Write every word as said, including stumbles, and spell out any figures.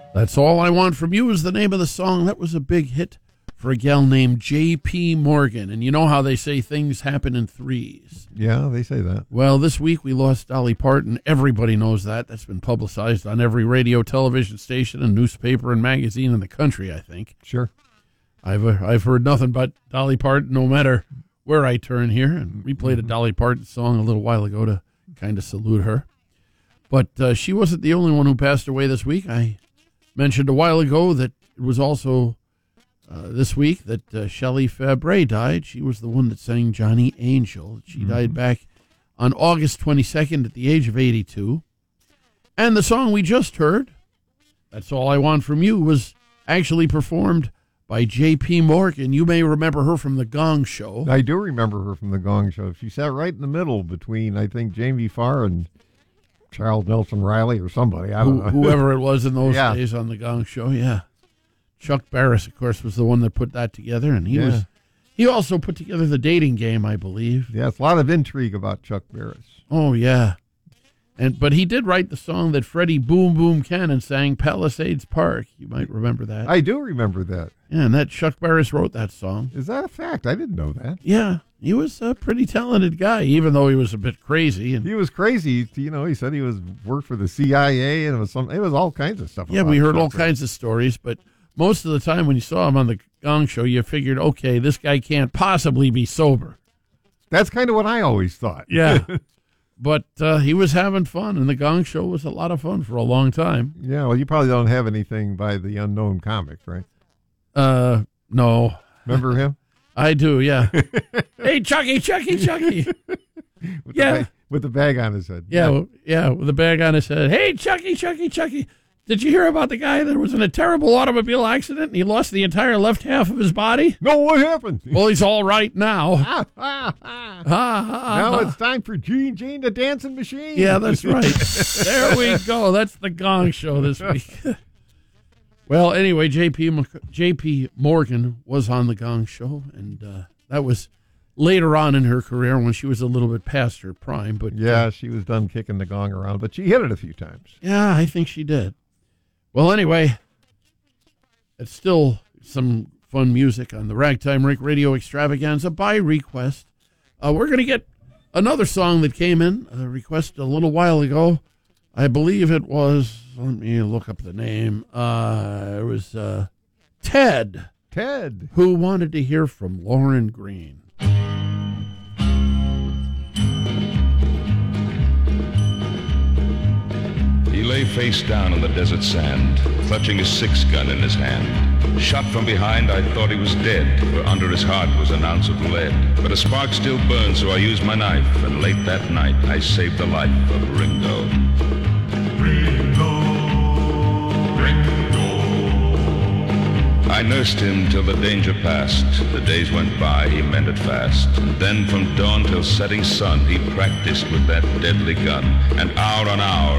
That's All I Want From You is the name of the song. That was a big hit for a gal named J P. Morgan. And you know how they say things happen in threes. Yeah, they say that. Well, this week we lost Dolly Parton. Everybody knows that. That's been publicized on every radio, television station, and newspaper and magazine in the country, I think. Sure. I've uh, I've heard nothing but Dolly Parton no matter where I turn here. And we played a Dolly Parton song a little while ago to kind of salute her. But uh, she wasn't the only one who passed away this week. I mentioned a while ago that it was also uh, this week that uh, Shelley Fabre died. She was the one that sang Johnny Angel. She mm-hmm. died back on August twenty-second at the age of eighty-two. And the song we just heard, That's All I Want From You, was actually performed by J P. Morgan. You may remember her from The Gong Show. I do remember her from The Gong Show. She sat right in the middle between, I think, Jamie Farr and Charles Nelson Riley or somebody. I don't Who, know. Whoever it was in those yeah. days on The Gong Show, yeah. Chuck Barris, of course, was the one that put that together, and he yeah. was he also put together The Dating Game, I believe. Yes, a lot of intrigue about Chuck Barris. Oh, yeah. And But he did write the song that Freddie Boom Boom Cannon sang, Palisades Park. You might remember that. I do remember that. Yeah, and that Chuck Barris wrote that song. Is that a fact? I didn't know that. Yeah, he was a pretty talented guy, even though he was a bit crazy. And he was crazy. You know, he said he was worked for the C I A, and it was some. It was all kinds of stuff. Yeah, we heard all kinds of stories, but most of the time when you saw him on the Gong Show, you figured, okay, this guy can't possibly be sober. That's kind of what I always thought. Yeah, but uh, he was having fun, and the Gong Show was a lot of fun for a long time. Yeah, well, you probably don't have anything by the unknown comic, right? Uh, no. Remember him? I do, yeah. Hey, Chucky, Chucky, Chucky. with yeah. The bag, with the bag on his head. Yeah, yeah, yeah, with the bag on his head. Hey, Chucky, Chucky, Chucky. Did you hear about the guy that was in a terrible automobile accident and he lost the entire left half of his body? No, what happened? Well, he's all right now. ah, ah, ah. Ah, ah, now ah. it's time for Gene Gene the Dancing Machine. Yeah, that's right. There we go. That's the Gong Show this week. Well, anyway, J P. J P. Morgan was on the Gong Show, and uh, that was later on in her career when she was a little bit past her prime. But yeah, uh, she was done kicking the gong around, but she hit it a few times. Yeah, I think she did. Well, anyway, it's still some fun music on the Ragtime Rick Radio Extravaganza by request. Uh, we're going to get another song that came in, a request a little while ago. I believe it was, let me look up the name. Uh, it was uh, Ted. Ted. Who wanted to hear from Lauren Green. He lay face down on the desert sand, clutching his six-gun in his hand. Shot from behind, I thought he was dead, for under his heart was an ounce of lead. But a spark still burned, so I used my knife, and late that night I saved the life of Ringo. Ringo, Ringo. I nursed him till the danger passed. The days went by, he mended fast. And then from dawn till setting sun, he practiced with that deadly gun. And hour on hour